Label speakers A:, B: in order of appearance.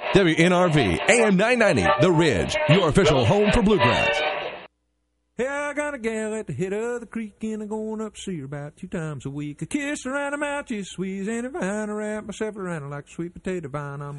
A: WNRV, AM 990, The Ridge, your official home for bluegrass.
B: Hey, I got a gal at the head of the creek, and I'm going up to see her about 2 times a week. I kiss her around the mouth, she's squeeze, and if I wrap myself around her like a sweet potato vine, I'm